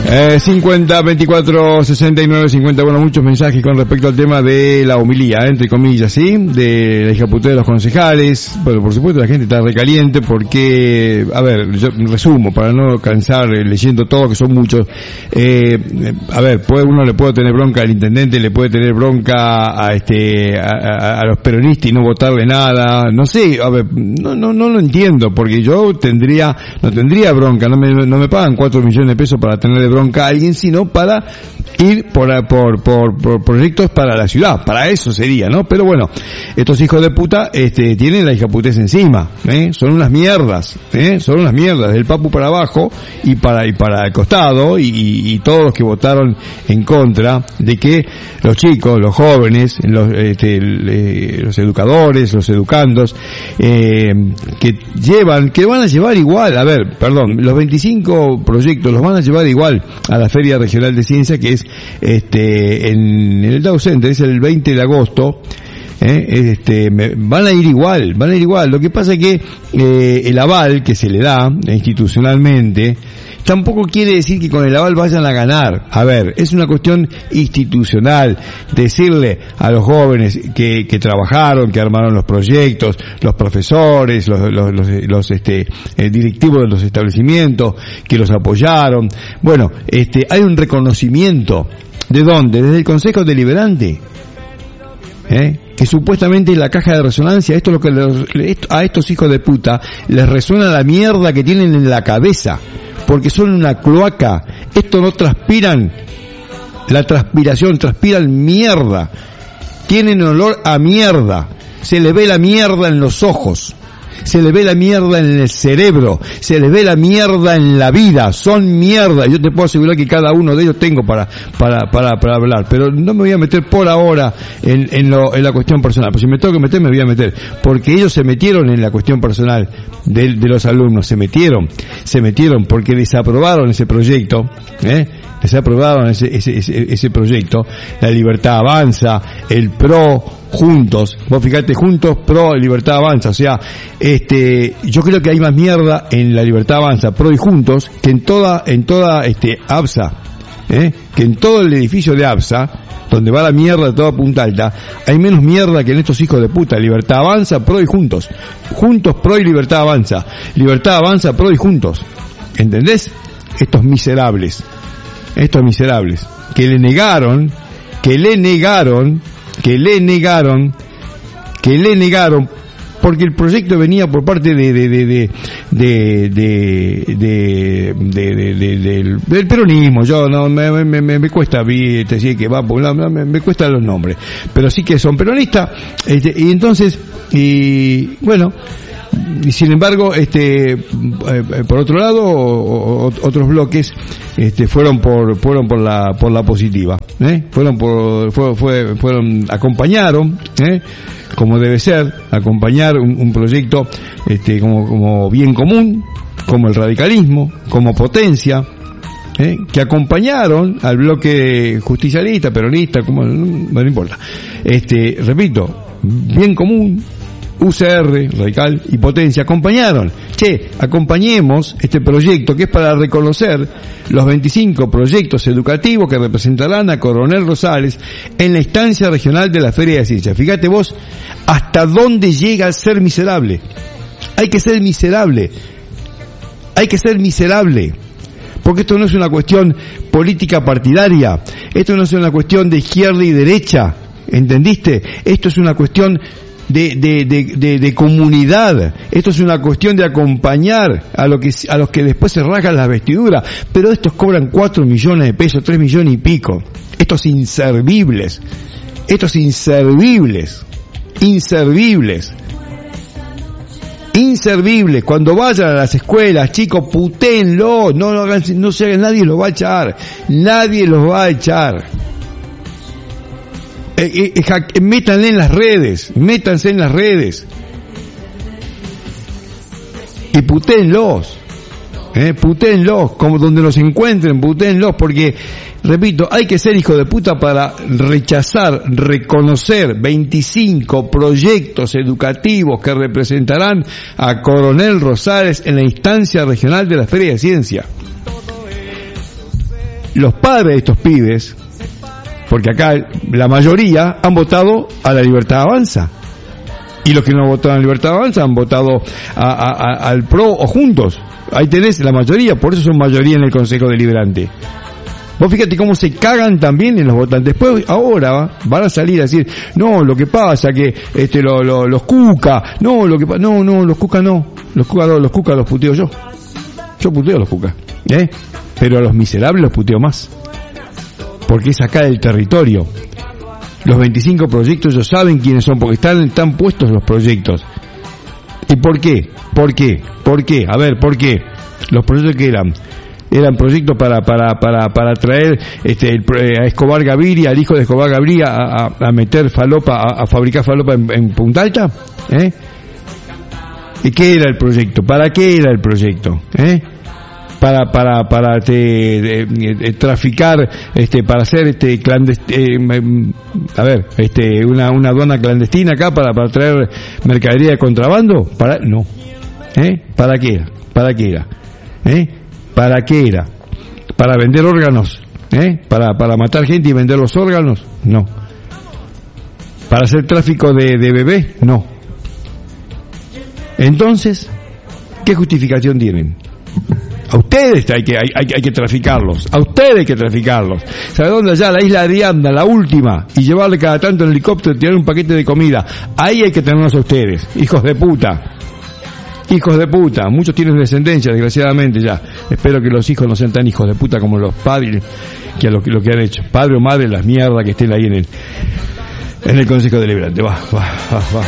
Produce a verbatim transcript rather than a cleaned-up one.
Eh, cincuenta, veinticuatro, sesenta y nueve, cincuenta, bueno, muchos mensajes con respecto al tema de la homilía, entre comillas, ¿sí? De la hijaputez de los concejales. Bueno, por supuesto la gente está recaliente porque, a ver, yo resumo, para no cansar eh, leyendo todo, que son muchos. Eh, a ver, puede, uno le puede tener bronca al intendente, le puede tener bronca a este, a, a, a los peronistas y no votarle nada, no sé, a ver, no, no, no lo entiendo, porque yo tendría, no tendría bronca, no me, no me pagan cuatro millones de pesos para tener bronca a alguien, sino para ir por, por, por, por proyectos para la ciudad, para eso sería, ¿no? Pero bueno, estos hijos de puta, este, tienen la hijaputez encima, ¿eh? Son unas mierdas, ¿eh? Son unas mierdas, del papu para abajo y para, y para el costado, y, y, y todos los que votaron en contra de que los chicos, los jóvenes, los, este, le, los educadores, los educandos, eh, que llevan, que van a llevar igual, a ver, perdón, los veinticinco proyectos los van a llevar igual a la Feria Regional de Ciencia, que es este en, en el Dow Center, es el veinte de agosto. Eh, este, me, van a ir igual, van a ir igual. Lo que pasa es que eh, el aval que se le da institucionalmente tampoco quiere decir que con el aval vayan a ganar. A ver, es una cuestión institucional, decirle a los jóvenes que, que trabajaron, que armaron los proyectos, los profesores, los, los, los, los este, eh, directivos de los establecimientos, que los apoyaron. Bueno, este, hay un reconocimiento. ¿De dónde? Desde el Consejo Deliberante. ¿Eh? Que supuestamente la caja de resonancia, esto es lo que les, esto, a estos hijos de puta les resuena la mierda que tienen en la cabeza, porque son una cloaca. Esto no transpiran, la transpiración, transpiran mierda, tienen olor a mierda, se le ve la mierda en los ojos, se le ve la mierda en el cerebro, se le ve la mierda en la vida, son mierda. Yo te puedo asegurar que cada uno de ellos tengo para para para para hablar, pero no me voy a meter por ahora en en, lo, en la cuestión personal. Pues si me tengo que meter, me voy a meter, porque ellos se metieron en la cuestión personal de, de los alumnos, se metieron, se metieron porque desaprobaron ese proyecto, ¿eh? desaprobaron ese, ese, ese, ese proyecto, la Libertad Avanza, el PRO, Juntos, vos fíjate, Juntos, PRO, Libertad Avanza, o sea, este, yo creo que hay más mierda en la Libertad Avanza, PRO y Juntos, que en toda, en toda, este, ABSA, ¿eh? que en todo el edificio de ABSA, donde va la mierda de toda Punta Alta, hay menos mierda que en estos hijos de puta. Libertad Avanza, PRO y Juntos, Juntos, PRO y Libertad Avanza, Libertad Avanza, PRO y Juntos, ¿entendés? Estos miserables. Estos miserables, que le negaron, que le negaron, que le negaron, que le negaron, porque el proyecto venía por parte de, de, de, de, de, de, de, de, de, de del, del peronismo. Yo no, me, me, me, me cuesta decir que va, me, me cuesta los nombres, pero sí que son peronistas, este, y entonces, y bueno, y sin embargo, este, eh, por otro lado, o, o, otros bloques, este, fueron por, fueron por la, por la positiva, ¿eh? Fueron por, fue, fue, fueron, acompañaron, ¿eh? Como debe ser, acompañar un, un proyecto, este, como, como bien común, como el radicalismo, como potencia, ¿eh? Que acompañaron al bloque justicialista, peronista, como, no, no importa, este, repito, bien común, U C R, Radical y Potencia acompañaron. Che, acompañemos este proyecto que es para reconocer los veinticinco proyectos educativos que representarán a Coronel Rosales en la instancia regional de la Feria de Ciencias. Fíjate vos hasta dónde llega a ser miserable. Hay que ser miserable. Hay que ser miserable. Porque esto no es una cuestión política partidaria. Esto no es una cuestión de izquierda y derecha. ¿Entendiste? Esto es una cuestión De, de, de, de, de comunidad. Esto es una cuestión de acompañar a, lo que, a los que después se rasgan las vestiduras. Pero estos cobran cuatro millones de pesos, tres millones y pico. Estos inservibles. Estos inservibles. Inservibles. Inservibles. Cuando vayan a las escuelas, chicos, putéenlo. No, no, hagan, no se hagan, nadie los va a echar. Nadie los va a echar. Eh, eh, métanle en las redes, métanse en las redes y putéenlos, eh, putéenlos, como donde los encuentren, putéenlos, porque, repito, hay que ser hijo de puta para rechazar, reconocer veinticinco proyectos educativos que representarán a Coronel Rosales en la instancia regional de la Feria de Ciencia. los padres de estos pibes, porque acá la mayoría han votado a la Libertad Avanza, y los que no votaron a la Libertad Avanza han votado a, a, a, al PRO o Juntos. Ahí tenés la mayoría, por eso son mayoría en el Consejo Deliberante. Vos fíjate cómo se cagan también en los votantes. Después, ahora, van a salir a decir, no, lo que pasa que, este, lo, lo, los cuca, no, lo que pasa, no, no, los cuca no, los cuca no, los cuca los puteo yo. Yo puteo a los cuca, ¿eh? Pero a los miserables los puteo más. Porque es acá del territorio. Los veinticinco proyectos ellos saben quiénes son, porque están, están puestos los proyectos. ¿Y por qué? ¿Por qué? ¿Por qué? A ver, ¿por qué? Los proyectos que eran, eran proyectos para para para para traer este el, a Escobar Gaviria, al hijo de Escobar Gaviria, a, a, a meter falopa, a, a fabricar falopa en, en Punta Alta, ¿eh? ¿Y qué era el proyecto? ¿Para qué era el proyecto? ¿Eh? Para para para te, de, de, de, traficar, este, para hacer este clandestino, eh, a ver, este una una aduana clandestina acá para para traer mercadería de contrabando, para no, ¿eh? ¿Para qué era? ¿Para qué era? ¿Eh? ¿Para qué era? ¿Para vender órganos? ¿Eh? ¿Para para matar gente y vender los órganos? No. ¿Para hacer tráfico de de bebé? No. Entonces, ¿qué justificación tienen? A ustedes hay que, hay, hay, hay que traficarlos, a ustedes hay que traficarlos. ¿Sabe dónde? Allá, la isla de Dianda, la última, y llevarle cada tanto en helicóptero y tirar un paquete de comida. Ahí hay que tenerlos a ustedes, hijos de puta. Hijos de puta, muchos tienen descendencia, desgraciadamente ya. Espero que los hijos no sean tan hijos de puta como los padres, que a lo, lo que han hecho. Padre o madre, las mierdas que estén ahí en el, en el Consejo Deliberante. Va, va, va, va.